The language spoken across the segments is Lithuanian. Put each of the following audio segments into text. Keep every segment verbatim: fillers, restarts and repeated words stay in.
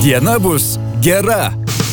Diena bus gera.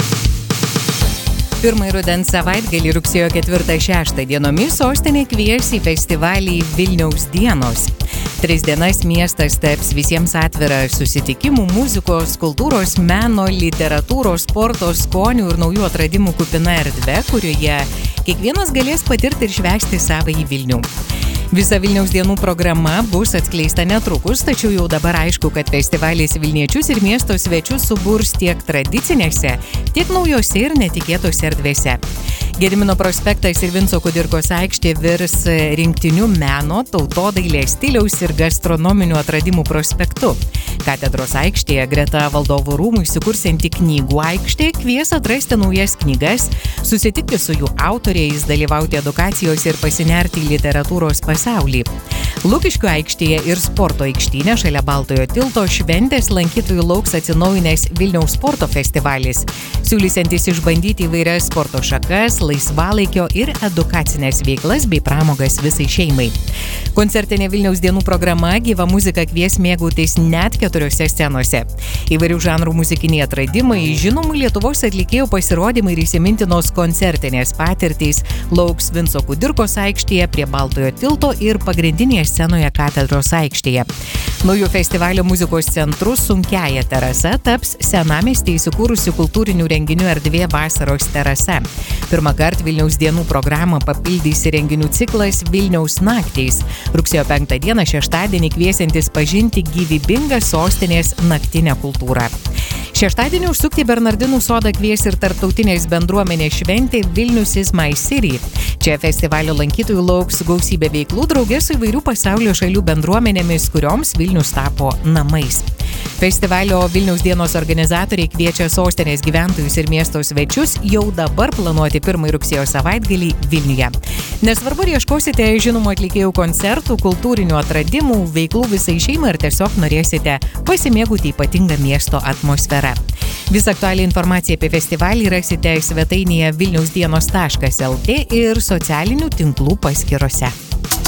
Pirmąjį rudens savaitgalį rugsėjo ketvirtą šeštą dienomis sostinė kvies į festivalį Vilniaus dienos. Tris dienas miestas taps visiems atvira susitikimų, muzikos, kultūros, meno, literatūros, sporto, skonių ir naujų atradimų kupina erdvė, kurioje kiekvienas galės patirti ir švęsti savąjį Vilnių. Visa Vilniaus dienų programa bus atskleista netrukus, tačiau jau dabar aišku, kad festivalis Vilniečius ir miesto svečius suburs tiek tradicinėse, tiek naujose ir netikėtose erdvėse. Gedimino prospektas ir Vinco Kudirkos aikštė virs rinktiniu meno, tautodailės, stiliaus ir gastronominių atradimų prospektu. Katedros aikštėje greta Valdovų rūmų įsikursianti knygų aikštė kvies atrasti naujas knygas, susitikti su jų autoriais, dalyvauti edukacijos ir pasinerti į literatūros pasaulį. Lukiškių aikštėje ir sporto aikštynė šalia Baltojo tilto šventės lankytojų lauks atsinaujinęs Vilniaus sporto festivalis, siūlysiantis išbandyti įvairias sporto šakas, laisvalaikio ir edukacinės veiklas bei pramogas visai šeimai. Koncertinė Vilniaus dienų programa gyva muzika kvies mėgautis net keturiose scenose. Įvairių žanrų muzikiniai atradimai, žinomų Lietuvos atlikėjų pasirodymai ir įsimintinos koncertinės patirtys lauks Vinco Kudirkos aikštėje prie Baltojo tilto ir pagrindinėje scenoje Katedros aikštėje. Naujų festivalio muzikos centru Sunkiąja terasa taps senamiestyje įsikūrusių kultūrinių renginių erdvė Vasaros terasa. Pirmą kartą Vilniaus dienų programą papildys renginių ciklas Vilniaus naktys. Rugsėjo penktą dieną šeštadienį kviesiantis pažinti gyvybingą sostinės naktinę kultūrą. Šeštadienį užsukti Bernardinų sodą kvies ir tarptautinės bendruomenės šventė Vilnius is my city. Čia festivalio lankytojų lauks gausybė veiklų drauge su įvairių pasaulio šalių bendruomenėmis, kurioms Vilnius tapo namais. Festivalio Vilniaus dienos organizatoriai kviečia sostinės gyventojus ir miesto svečius jau dabar planuoti pirmąjį rugsėjo savaitgalį Vilniuje. Nesvarbu, ar ieškosite žinomų atlikėjų koncertų, kultūrinių atradimų, veiklų visai šeimai ar tiesiog norėsite pasimėgauti ypatingą miesto atmosferą. Visą aktualią informaciją apie festivalį rasite svetainėje vilniausdienos taškas lt ir socialinių tinklų paskyrose.